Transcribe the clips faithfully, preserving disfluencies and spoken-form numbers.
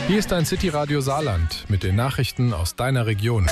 Hier ist dein City-Radio Saarland mit den Nachrichten aus deiner Region.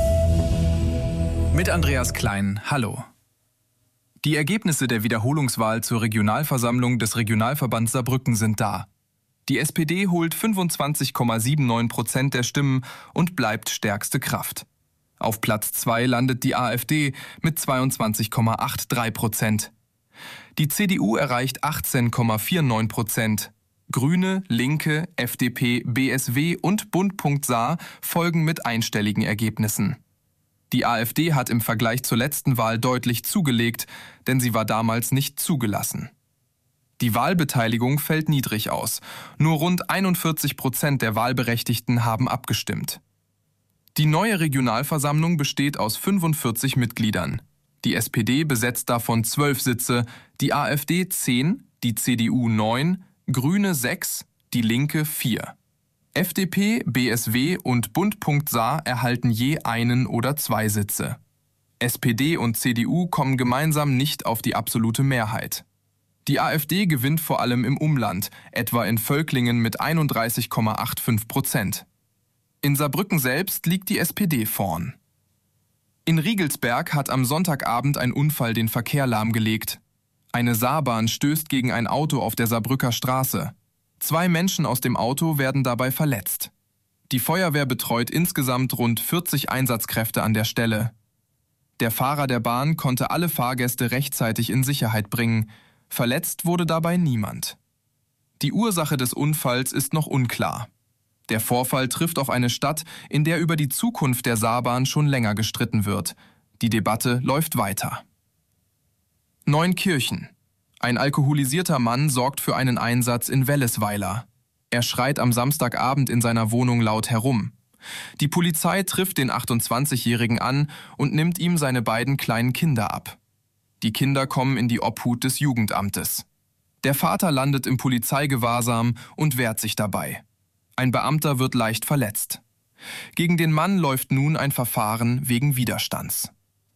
Mit Andreas Klein, hallo. Die Ergebnisse der Wiederholungswahl zur Regionalversammlung des Regionalverbands Saarbrücken sind da. Die S P D holt fünfundzwanzig Komma neunundsiebzig Prozent der Stimmen und bleibt stärkste Kraft. Auf Platz zwei landet die A f D mit zweiundzwanzig Komma dreiundachtzig Prozent. Die C D U erreicht achtzehn Komma neunundvierzig Prozent. Grüne, Linke, F D P, B S W und Bund.Saar folgen mit einstelligen Ergebnissen. Die A f D hat im Vergleich zur letzten Wahl deutlich zugelegt, denn sie war damals nicht zugelassen. Die Wahlbeteiligung fällt niedrig aus. Nur rund einundvierzig Prozent der Wahlberechtigten haben abgestimmt. Die neue Regionalversammlung besteht aus fünfundvierzig Mitgliedern. Die S P D besetzt davon zwölf Sitze, die A f D zehn, die C D U neun, Grüne sechs, die Linke vier. F D P, B S W und Bund.Saar erhalten je einen oder zwei Sitze. S P D und C D U kommen gemeinsam nicht auf die absolute Mehrheit. Die A f D gewinnt vor allem im Umland, etwa in Völklingen mit einunddreißig Komma fünfundachtzig Prozent. In Saarbrücken selbst liegt die S P D vorn. In Riegelsberg hat am Sonntagabend ein Unfall den Verkehr lahmgelegt. Eine Saarbahn stößt gegen ein Auto auf der Saarbrücker Straße. Zwei Menschen aus dem Auto werden dabei verletzt. Die Feuerwehr betreut insgesamt rund vierzig Einsatzkräfte an der Stelle. Der Fahrer der Bahn konnte alle Fahrgäste rechtzeitig in Sicherheit bringen. Verletzt wurde dabei niemand. Die Ursache des Unfalls ist noch unklar. Der Vorfall trifft auf eine Stadt, in der über die Zukunft der Saarbahn schon länger gestritten wird. Die Debatte läuft weiter. Neunkirchen. Ein alkoholisierter Mann sorgt für einen Einsatz in Wellesweiler. Er schreit am Samstagabend in seiner Wohnung laut herum. Die Polizei trifft den achtundzwanzigjährigen an und nimmt ihm seine beiden kleinen Kinder ab. Die Kinder kommen in die Obhut des Jugendamtes. Der Vater landet im Polizeigewahrsam und wehrt sich dabei. Ein Beamter wird leicht verletzt. Gegen den Mann läuft nun ein Verfahren wegen Widerstands.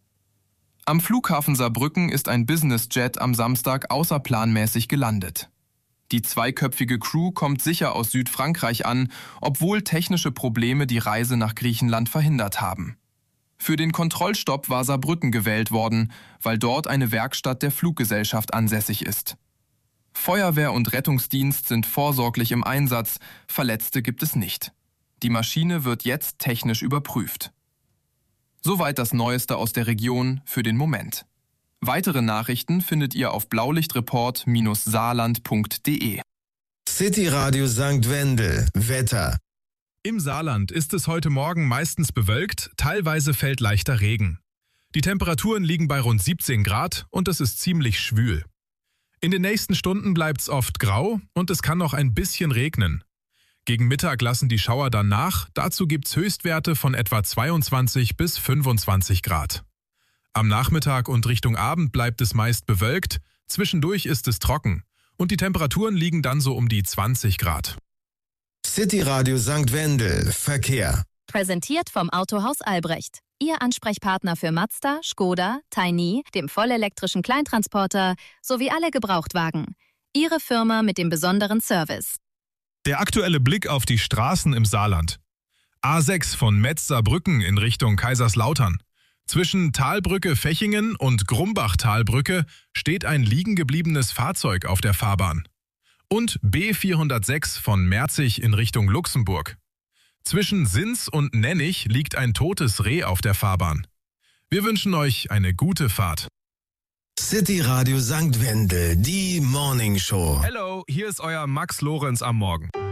Am Flughafen Saarbrücken ist ein Businessjet am Samstag außerplanmäßig gelandet. Die zweiköpfige Crew kommt sicher aus Südfrankreich an, obwohl technische Probleme die Reise nach Griechenland verhindert haben. Für den Kontrollstopp war Saarbrücken gewählt worden, weil dort eine Werkstatt der Fluggesellschaft ansässig ist. Feuerwehr und Rettungsdienst sind vorsorglich im Einsatz, Verletzte gibt es nicht. Die Maschine wird jetzt technisch überprüft. Soweit das Neueste aus der Region für den Moment. Weitere Nachrichten findet ihr auf blaulichtreport Bindestrich saarland Punkt de. City Radio Sankt Wendel. Wetter. Im Saarland ist es heute Morgen meistens bewölkt, teilweise fällt leichter Regen. Die Temperaturen liegen bei rund siebzehn Grad und es ist ziemlich schwül. In den nächsten Stunden bleibt es oft grau und es kann noch ein bisschen regnen. Gegen Mittag lassen die Schauer dann nach, dazu gibt's Höchstwerte von etwa zweiundzwanzig bis fünfundzwanzig Grad. Am Nachmittag und Richtung Abend bleibt es meist bewölkt, zwischendurch ist es trocken und die Temperaturen liegen dann so um die zwanzig Grad. City Radio Sankt Wendel. Verkehr. Präsentiert vom Autohaus Albrecht. Ihr Ansprechpartner für Mazda, Skoda, Tiny, dem vollelektrischen Kleintransporter sowie alle Gebrauchtwagen. Ihre Firma mit dem besonderen Service. Der aktuelle Blick auf die Straßen im Saarland. A sechs von Metz-Saarbrücken in Richtung Kaiserslautern. Zwischen Talbrücke-Fechingen und Grumbach-Talbrücke steht ein liegen gebliebenes Fahrzeug auf der Fahrbahn. Und B vierhundertsechs von Merzig in Richtung Luxemburg. Zwischen Sins und Nennig liegt ein totes Reh auf der Fahrbahn. Wir wünschen euch eine gute Fahrt. City Radio Sankt Wendel, die Morning Show. Hallo, hier ist euer Max Lorenz am Morgen.